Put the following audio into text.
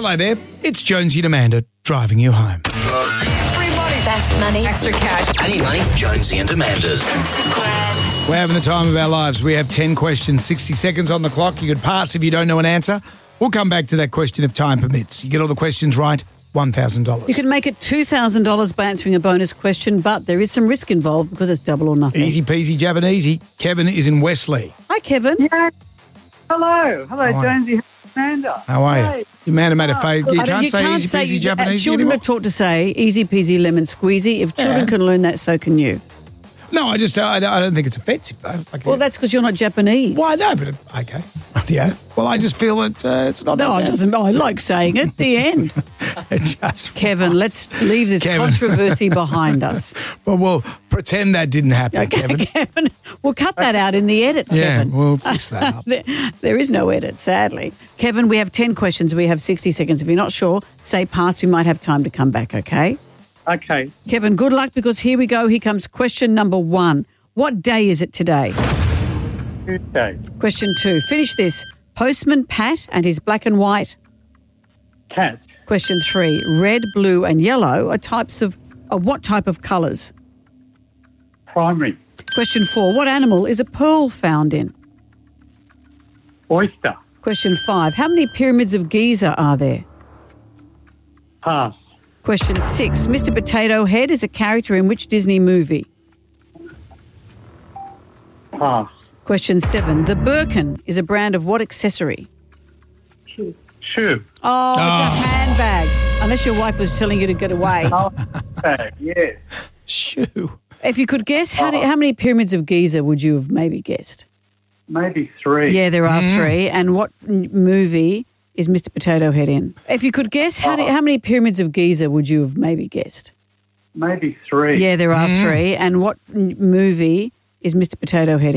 Hello there. It's Jonesy and Amanda driving you home. Best money. Extra cash. I need money. Jonesy and Amanda's. We're having the time of our lives. We have 10 questions, 60 seconds on the clock. You could pass if you don't know an answer. We'll come back to that question if time permits. You get all the questions right, $1,000. You can make it $2,000 by answering a bonus question, but there is some risk involved because it's double or nothing. Easy peasy, Japanese. Kevin is in Wesley. Hi, Kevin. Yeah. Hello, How are you? Jonesy, Amanda. How are you? Hey. Your man made a favour. You can't say easy peasy Japanese Children anymore? are taught to say easy peasy lemon squeezy. If children can learn that, so can you. No, I don't think it's offensive, though. Well, that's because you're not Japanese. Why, no, but okay. Yeah. Well, I just feel that it's not that No, it bad. doesn't. I like saying it. The end. Just Kevin, let's leave this controversy behind us. Well, we'll pretend that didn't happen, Okay, Kevin. Kevin. We'll cut that out in the edit, Yeah, Kevin. we'll fix that up. There is no edit, sadly. Kevin, we have 10 questions. We have 60 seconds. If you're not sure, say pass. We might have time to come back, okay? Okay. Kevin, good luck because here we go. Here comes question number 1. What day is it today? Tuesday. Question 2. Finish this. Postman Pat and his black and white. Cat. Question 3. Red, blue and yellow are types of what type of colours? Primary. Question 4. What animal is a pearl found in? Oyster. Question 5. How many pyramids of Giza are there? Pass. Question 6. Mr. Potato Head is a character in which Disney movie? Pass. Question 7. The Birkin is a brand of what accessory? Shoe. Oh, it's a handbag. Unless your wife was telling you to get away. Bag, yes. Shoo. If you could guess, how many pyramids of Giza would you have maybe guessed? Maybe 3. Yeah, there are 3. And what movie is Mr. Potato Head in? If you could guess, how many pyramids of Giza would you have maybe guessed? Maybe 3. Yeah, there are 3. And what movie is Mr. Potato Head in?